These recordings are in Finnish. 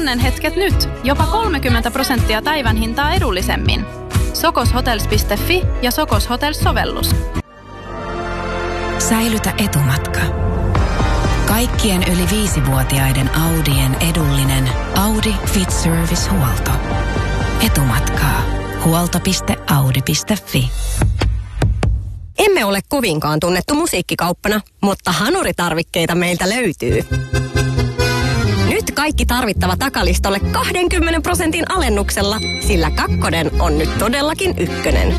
onnenhetket nyt, jopa 30% päivän hintaa edullisemmin. sokoshotels.fi ja Sokos Hotels-sovellus. Säilytä etumatka. Kaikkien yli 5-vuotiaiden Audien edullinen Audi Fit Service-huolto. Etumatkaa. Huolto.audi.fi. Emme ole kovinkaan tunnettu musiikkikauppana, mutta hanuritarvikkeita meiltä löytyy. Nyt kaikki tarvittava takalistolle 20% alennuksella, sillä kakkonen on nyt todellakin ykkönen.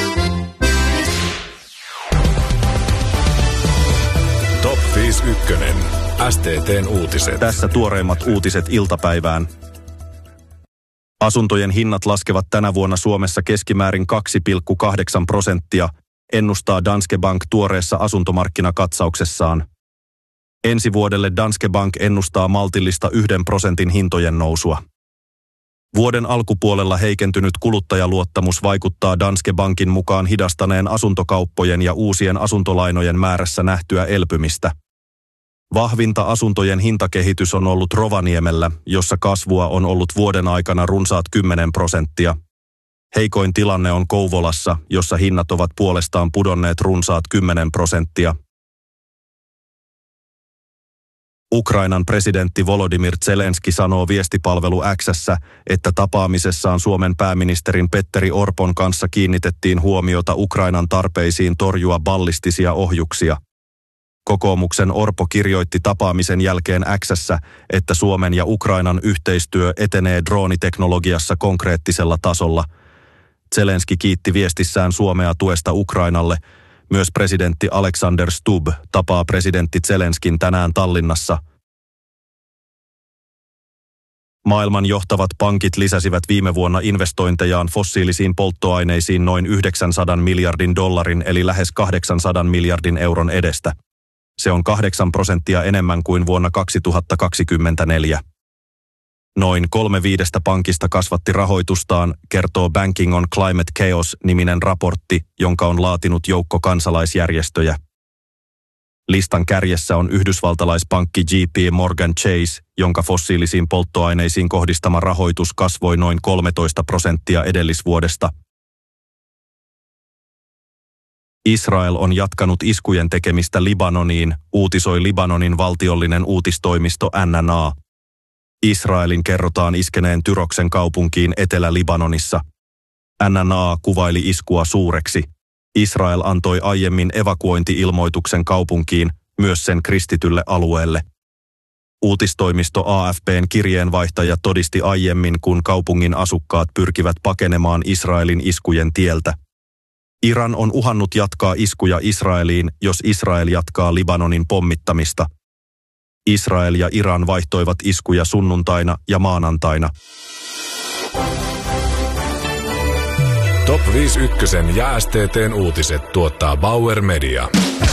Top 5 ykkönen. STT:n uutiset. Tässä tuoreimmat uutiset iltapäivään. Asuntojen hinnat laskevat tänä vuonna Suomessa keskimäärin 2,8%, ennustaa Danske Bank tuoreessa asuntomarkkinakatsauksessaan. Ensi vuodelle Danske Bank ennustaa maltillista 1% hintojen nousua. Vuoden alkupuolella heikentynyt kuluttajaluottamus vaikuttaa Danske Bankin mukaan hidastaneen asuntokauppojen ja uusien asuntolainojen määrässä nähtyä elpymistä. Vahvinta asuntojen hintakehitys on ollut Rovaniemellä, jossa kasvua on ollut vuoden aikana runsaat 10%. Heikoin tilanne on Kouvolassa, jossa hinnat ovat puolestaan pudonneet runsaat 10%. Ukrainan presidentti Volodymyr Zelenski sanoo viestipalvelu X:ssä, että tapaamisessaan Suomen pääministerin Petteri Orpon kanssa kiinnitettiin huomiota Ukrainan tarpeisiin torjua ballistisia ohjuksia. Kokoomuksen Orpo kirjoitti tapaamisen jälkeen X:ssä, että Suomen ja Ukrainan yhteistyö etenee drooniteknologiassa konkreettisella tasolla. Zelenski kiitti viestissään Suomea tuesta Ukrainalle. Myös presidentti Alexander Stubb tapaa presidentti Zelenskin tänään Tallinnassa. Maailman johtavat pankit lisäsivät viime vuonna investointejaan fossiilisiin polttoaineisiin noin 900 miljardin dollarin eli lähes 800 miljardin euron edestä. Se on 8% enemmän kuin vuonna 2024. Noin 3/5 pankista kasvatti rahoitustaan, kertoo Banking on Climate Chaos-niminen raportti, jonka on laatinut joukko kansalaisjärjestöjä. Listan kärjessä on yhdysvaltalaispankki JP Morgan Chase, jonka fossiilisiin polttoaineisiin kohdistama rahoitus kasvoi noin 13% edellisvuodesta. Israel on jatkanut iskujen tekemistä Libanoniin, uutisoi Libanonin valtiollinen uutistoimisto NNA. Israelin kerrotaan iskeneen Tyroksen kaupunkiin Etelä-Libanonissa. NNA kuvaili iskua suureksi. Israel antoi aiemmin evakuointi-ilmoituksen kaupunkiin, myös sen kristitylle alueelle. Uutistoimisto AFP:n kirjeenvaihtaja todisti aiemmin, kun kaupungin asukkaat pyrkivät pakenemaan Israelin iskujen tieltä. Iran on uhannut jatkaa iskuja Israeliin, jos Israel jatkaa Libanonin pommittamista. Israel ja Iran vaihtoivat iskuja sunnuntaina ja maanantaina. Top 5 ykkösen ja STT:n uutiset tuottaa Bauer Media.